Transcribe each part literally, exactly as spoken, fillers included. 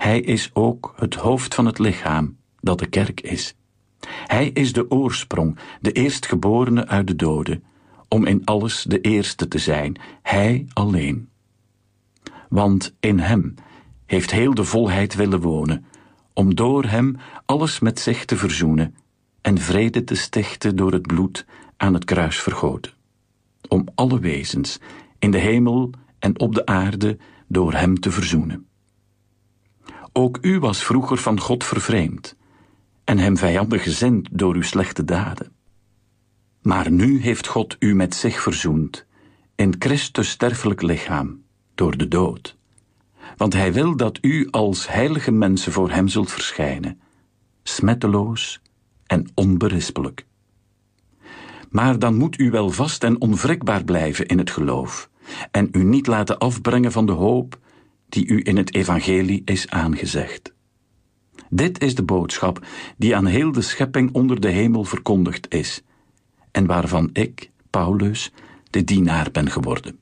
Hij is ook het hoofd van het lichaam, dat de kerk is. Hij is de oorsprong, de eerstgeborene uit de doden, om in alles de eerste te zijn, hij alleen. Want in hem heeft heel de volheid willen wonen, om door hem alles met zich te verzoenen en vrede te stichten door het bloed aan het kruis vergoten. Om alle wezens, in de hemel en op de aarde, door hem te verzoenen. Ook u was vroeger van God vervreemd en hem vijandig gezind door uw slechte daden. Maar nu heeft God u met zich verzoend, in Christus sterfelijk lichaam, door de dood. Want hij wil dat u als heilige mensen voor hem zult verschijnen, smetteloos en onberispelijk. Maar dan moet u wel vast en onwrikbaar blijven in het geloof, en u niet laten afbrengen van de hoop die u in het evangelie is aangezegd. Dit is de boodschap die aan heel de schepping onder de hemel verkondigd is, en waarvan ik, Paulus, de dienaar ben geworden.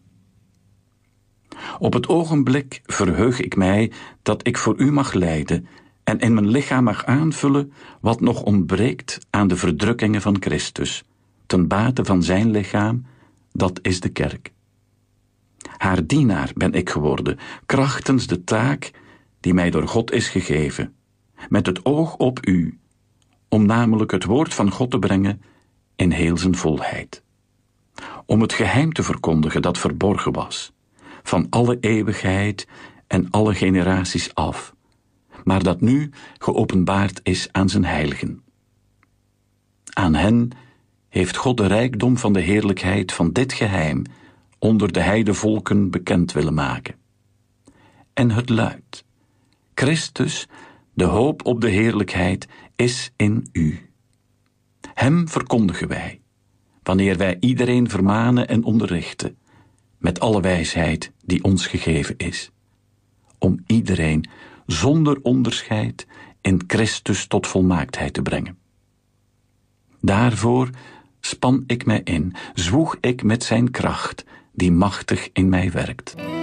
Op het ogenblik verheug ik mij dat ik voor u mag lijden en in mijn lichaam mag aanvullen wat nog ontbreekt aan de verdrukkingen van Christus, ten bate van zijn lichaam, dat is de kerk. Haar dienaar ben ik geworden, krachtens de taak die mij door God is gegeven, met het oog op u, om namelijk het woord van God te brengen in heel zijn volheid. Om het geheim te verkondigen dat verborgen was, van alle eeuwigheid en alle generaties af, maar dat nu geopenbaard is aan zijn heiligen. Aan hen heeft God de rijkdom van de heerlijkheid van dit geheim onder de heidevolken bekend willen maken. En het luidt: Christus, de hoop op de heerlijkheid, is in u. Hem verkondigen wij, wanneer wij iedereen vermanen en onderrichten, met alle wijsheid die ons gegeven is, om iedereen zonder onderscheid in Christus tot volmaaktheid te brengen. Daarvoor span ik mij in, zwoeg ik met zijn kracht, die machtig in mij werkt.